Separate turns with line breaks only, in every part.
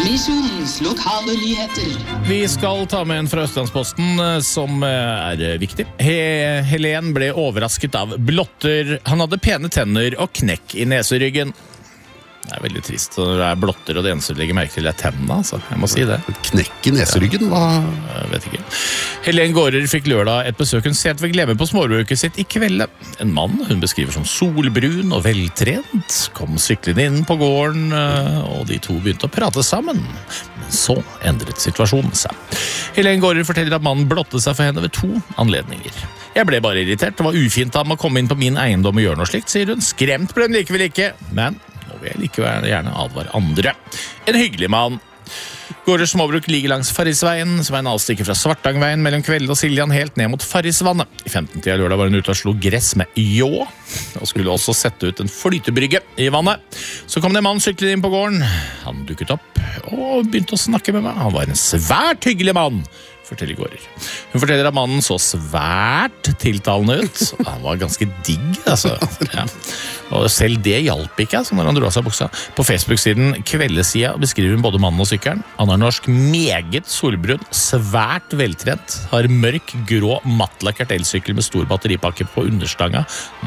Misjonens lokale nyheter.
Vi skal ta med en fra Østlandsposten som viktig. Helen ble overrasket av blotter. Han hadde pene tenner og knekk i neseryggen. Det veldig trist når det blotter, og det eneste du legger merke til tennene, altså. Jeg må si det.
Knekk i neseryggen, hva?
Jeg vet ikke. Helen Gårder fikk lørdag et besøk hun sent ved Glemme på småbruket sitt i kvelde. En mann hun beskriver som solbrun og veltrent, kom syklende inn på gården, og de to begynte å prate sammen. Men så endret situasjonen seg. Helen Gårder forteller at mannen blottet seg for henne ved 2 anledninger. Jeg ble bare irritert, det var ufint av ham å komme inn på min eiendom og gjøre noe slikt, sier hun. Skremt ble hun likevel ikke, men nå vil jeg likevel gjerne advare andre. En hyggelig mann. Gårders småbruk ligger langs Farrisveien, som en avstikker fra Svartangveien mellom Kvelde og Siljan helt ned mot Farrisvannet. I 15-tida lørdag var hun ute og slo gress med ljå, og skulle også sette ut en flytebrygge i vannet. Så kom det en mann syklende inn på gården. Han dukket opp og begynte å snakke med meg. Han var en svært hyggelig mann, forteller Gårder. Hun forteller at mannen så svært tiltalende ut. Han var ganske digg, altså. Ja. Og selv det hjalp ikke, altså, når han dro av seg buksa. På Facebook-siden Kveldesida beskriver hun både mannen og sykkelen. Han er norsk, meget solbrun, svært veltrent, har mørk, grå, mattlakkert elsykkel med stor batteripakke på understanga.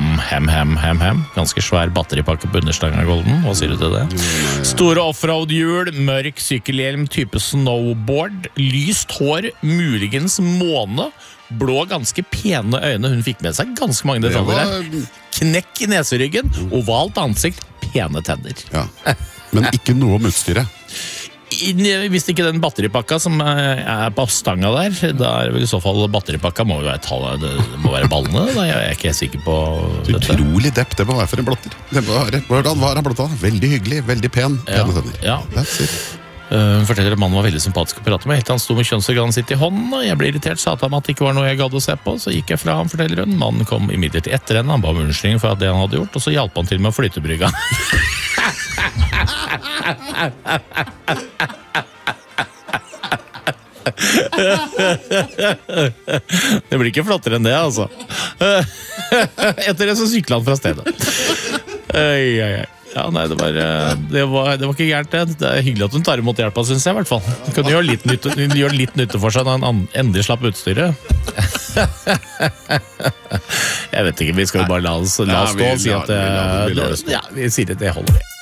Ganske svær batteripakke på understanga, Golden. Hva sier du til det? Store offroad-hjul, mørk sykkelhjelm, type snowboard, lyst hår, muligens måne, blå, ganske pene øyne. Hun fikk med seg ganske mange detaljer her. Knekk i neseryggen, ovalt ansikt, pene tenner. Ja.
Men ikke noe om utstyret.
Hvis ikke den batteripakka som på stanga der, da vel i så fall batteripakka må jo være det må være ballene, da jeg ikke sikker på dette.
Utrolig depp, det må være for en blotter. Hvordan var han blotta? Veldig hyggelig, veldig pen, pene tenner.
Ja. Hun forteller at mannen var veldig sympatisk å prate med. Helt han sto med kjønnsorganet sitt i hånden, og jeg ble irritert, sa til ham at det ikke var noe jeg gadd å se på. Så gikk jeg fra ham, forteller hun. Mannen kom imidlertid etter henne, han ba om unnskyldning for det han hadde gjort, og så hjalp han til med å flytte brygga. Det blir ikke flottere enn det, altså. Etter det så syklet han fra stedet. Ja, nei, det var ikke gærent det. Det er hyggelig at hun tar imot hjelpa, synes jeg i hvert fall. Hun kan gjøre litt nytte for seg når han endelig slapp utstyret. Jeg vet ikke, vi skal jo bare la oss stå og si at vi sier at det holder.